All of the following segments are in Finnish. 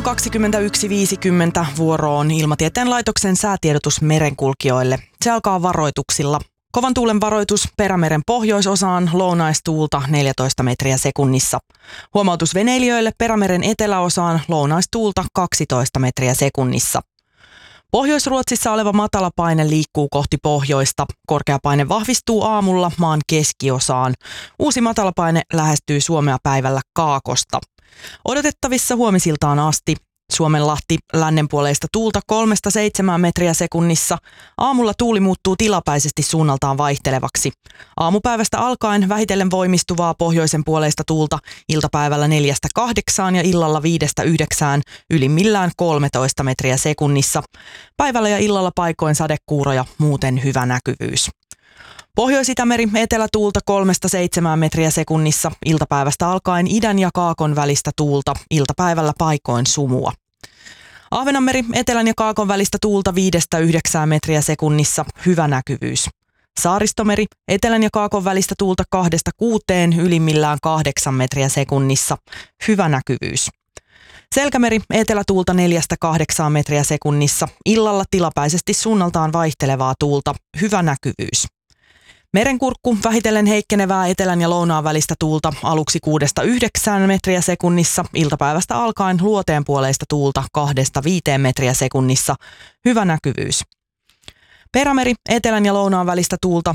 21.50 vuoro on Ilmatieteen laitoksen säätiedotus merenkulkijoille. Se alkaa varoituksilla. Kovan tuulen varoitus Perämeren pohjoisosaan, lounaistuulta 14 metriä sekunnissa. Huomautus veneilijöille Perämeren eteläosaan, lounaistuulta 12 metriä sekunnissa. Pohjois-Ruotsissa oleva matalapaine liikkuu kohti pohjoista. Korkeapaine vahvistuu aamulla maan keskiosaan. Uusi matalapaine lähestyy Suomea päivällä kaakosta. Odotettavissa huomisiltaan asti. Suomenlahti lännenpuoleista tuulta 3-7 metriä sekunnissa. Aamulla tuuli muuttuu tilapäisesti suunnaltaan vaihtelevaksi. Aamupäivästä alkaen vähitellen voimistuvaa pohjoisen puoleista tuulta iltapäivällä 4-8 ja illalla 5-9, ylimmillään 13 metriä sekunnissa. Päivällä ja illalla paikoin sadekuuroja, muuten hyvä näkyvyys. Pohjois-Itämeri etelätuulta 3-7 metriä sekunnissa, iltapäivästä alkaen idän ja kaakon välistä tuulta, iltapäivällä paikoin sumua. Ahvenanmeri etelän ja kaakon välistä tuulta 5-9 metriä sekunnissa, hyvä näkyvyys. Saaristomeri etelän ja kaakon välistä tuulta 2-6, ylimmillään 8 metriä sekunnissa, hyvä näkyvyys. Selkämeri etelätuulta 4-8 metriä sekunnissa, illalla tilapäisesti suunnaltaan vaihtelevaa tuulta, hyvä näkyvyys. Merenkurkku vähitellen heikkenevää etelän ja lounaan välistä tuulta aluksi 6-9 metriä sekunnissa, iltapäivästä alkaen luoteenpuoleista tuulta 2-5 metriä sekunnissa, hyvä näkyvyys. Perämeri etelän ja lounaan välistä tuulta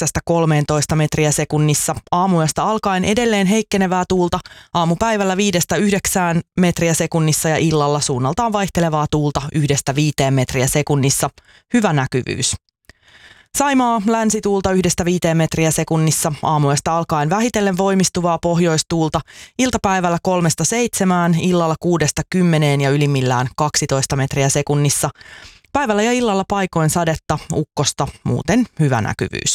9-13 metriä sekunnissa, aamuyöstä alkaen edelleen heikkenevää tuulta, aamupäivällä 5-9 metriä sekunnissa ja illalla suunnaltaan vaihtelevaa tuulta 1-5 metriä sekunnissa, hyvä näkyvyys. Saimaa länsituulta 1-5 metriä sekunnissa, aamuyöstä alkaen vähitellen voimistuvaa pohjoistuulta, iltapäivällä 3-7, illalla 6-10 ja ylimmillään 12 metriä sekunnissa. Päivällä ja illalla paikoin sadetta, ukkosta, muuten hyvä näkyvyys.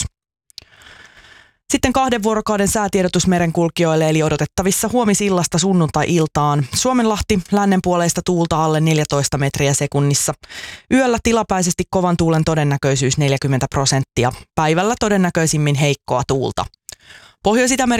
Sitten 2 vuorokauden säätiedotus merenkulkijoille, eli odotettavissa huomisillasta sunnuntai-iltaan. Suomenlahti lännenpuoleista tuulta alle 14 metriä sekunnissa. Yöllä tilapäisesti kovan tuulen todennäköisyys 40%. Päivällä todennäköisimmin heikkoa tuulta. Pohjois-Itämeri